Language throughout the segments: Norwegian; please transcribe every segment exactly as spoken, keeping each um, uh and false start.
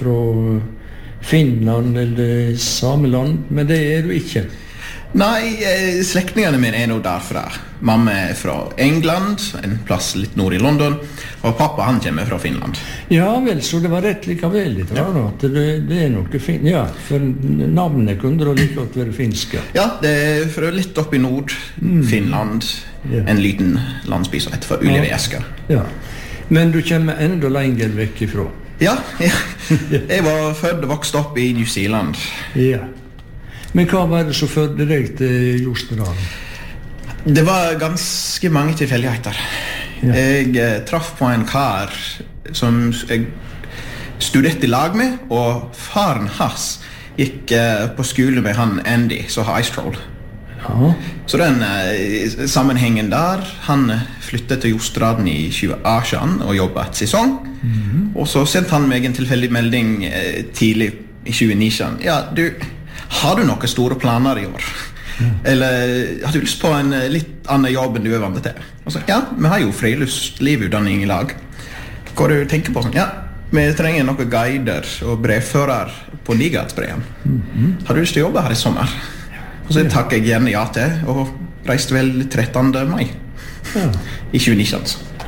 fra Finland eller Sameland, men det er du ikke. Nei, slektningene mine er nog derfra. Mamma er fra England, en plass litt nord i London, og pappa han kommer fra Finland. Ja vel, så det var rett likevel litt rart, ja. At det, det er noe fint. Ja, for navnet kunne da like godt være finske. Ja, det er fra litt opp i nord, mm. Finland, ja. En liten landsby som heter for Uleveska. Ja. Ja, men du kommer enda lenger vekk ifra. Ja, ja. Jeg var født og vokst opp i New Zealand. Ja. Men hva var det som førte deg til Jostedalen? Det var ganske mange tilfeldigheter. Ja. Jeg eh, traff på en kar som jeg studerte i lag med, og faren hans gikk eh, på skole med han Andy, som har Ice Troll. Ja. Så den eh, sammenhengen der, han flyttet til Jostedalen i tjue atten og jobbet et sesong. Mm-hmm. Og så sendte han meg en tilfeldig melding eh, tidlig i tjue nitten. Ja, du... Har du noen store planer i år? Mm. Eller har du lyst på en litt annen jobb enn du er vant til? Og så, ja, vi har jo friluftslivutdanning i lag. Hva du tenker på? Sånn? Ja, vi trenger noen guider og brevfører på Ligatsbreen. Mm-hmm. Har du lyst til å jobbe her i sommer? Og så takker jeg gjerne ja til, og reiste vel trettende mai ja. I tjue nitten.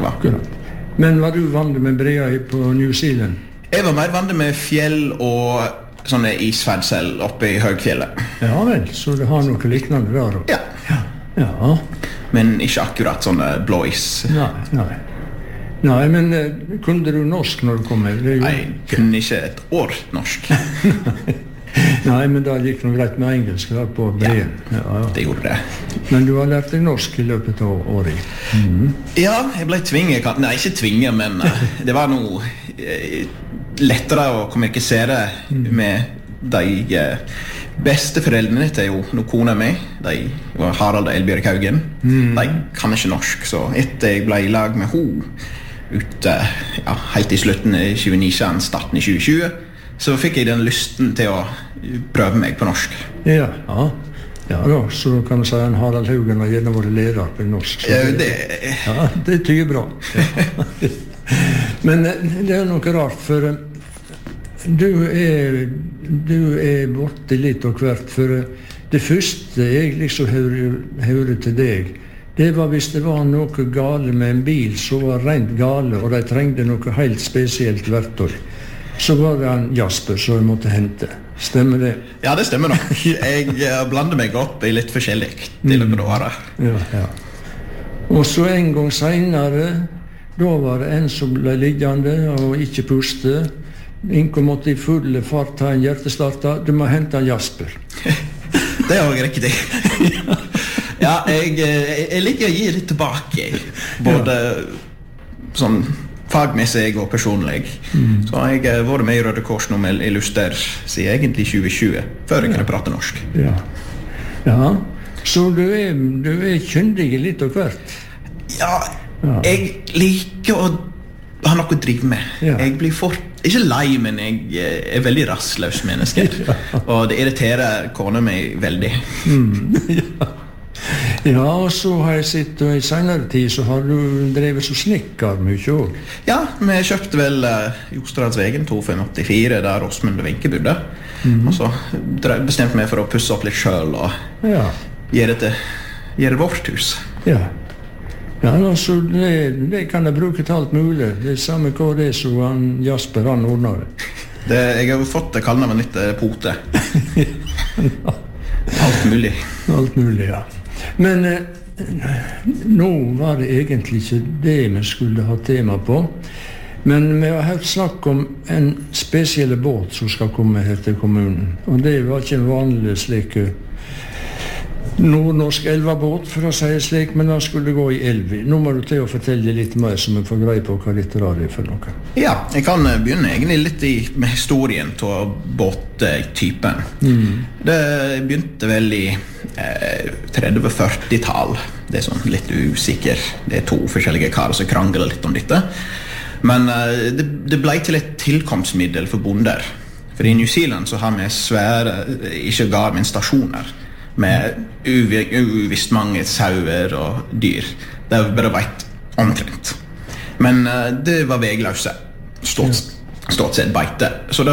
Men var du vant med brea på New Zealand? Jeg var mer vant med fjell og sånne isferdsel oppe i høgfjellet. Ja vel, så det har noe liknande der. Ja. Ja. Ja. Men ikke akkurat sånne blå is. Nei, nei. Nei, men uh, kunne du norsk når du kom med? Nei, jeg kunne ikke et år norsk. Nei, men da gikk det greit med engelsk der på breen. Ja, ja, ja, det gjorde det. Men du har lært deg norsk i løpet av året? Mm. Ja, jeg ble tvinget. Nei, ikke tvinget, men uh, det var noe... Uh, lettere å kommunisere med de eh, beste foreldrene til jo noen kone med. De var Harald og Elbjørg Haugen. Mm. De kan ikke norsk, så etter jeg ble i lag med henne ute, ja, helt i slutten i tjue nitten, starten i tjue tjue, så fikk jeg den lysten til å prøve meg på norsk. Ja, ja. Ja da, så kan du si en Harald Haugen har gjerne vært leder på norsk. Ja, det... Ja, det tyder bra. Ja. Men det er noe rart, for du er, du er borte litt og hvert, for det første jeg liksom hører til deg, det var hvis det var noe gale med en bil som var rent gale, og de trengte noe helt spesielt verktøy. Så var det en Jasper som jeg måtte hente. Stemmer det? Ja, det stemmer nok. Jeg blander meg opp i litt forskjellig til å gå året. Ja, ja. Og så en gang senere, da var det en som ble liggende og ikke puste. Inko måtte i full fart ta en hjertestarter. Du må hente en Jasper. Det er også riktig. Ja, jeg, jeg liker å gi litt tilbake. Både sånn fagmessig og personlig. Mm. Så jeg har vært med i Røde Kors nå med Luster siden egentlig tjue tjue, før jeg kunne prate norsk. Ja. Ja, så du er, du er kyndig litt og hvert? Ja, ja, jeg liker å ha noe å drive med. Ja. Jeg blir for, ikke lei, men jeg er veldig rastløs menneske. Ja. Og det irriterer kona meg veldig. Mm. Ja. Ja, og så har jeg sett, og i senere tid så har du drevet så snikker mye også. Ja, vi kjøpte vel uh, Jostedalsvegen to fem åtte fire, der Åsmund og Wenche bodde. Mm. Og så bestemte vi for å pusse opp litt selv og ja. gjøre det, gjøre vårt hus. Ja. Ja, altså, det, det kan jeg bruke til alt mulig. Det er samme hva det er som han Jasper, han ordner det. det. Jeg har fått det kallet med litt pote. Alt mulig. Alt mulig, ja. Men eh, nå var det egentlig ikke det vi skulle ha tema på. Men vi har hørt snakk om en spesiell båt som skal komme her til kommunen. Og det var ikke en vanlig slik nordnorsk elvabåt, for å si det slik, men den skulle gå i elv. Nå må du til å fortelle litt mer, så vi får greie på hva dette er for noe. Ja, jeg kan begynne egentlig litt i, med historien til båttypen. Mm. Det begynte vel i eh, tretti-førti-tall. Det er sånn litt usikker. Det er to forskjellige karer som krangler litt om dette. Men eh, det, det ble til et tilkomstmiddel for bonder. For i New Zealand så har vi svære, ikke Garmin-stasjoner, med uvisst mange sauer og dyr. Det var bare veit omtrent. Men uh, det var vegløse. Stort, stort sett beite. Så det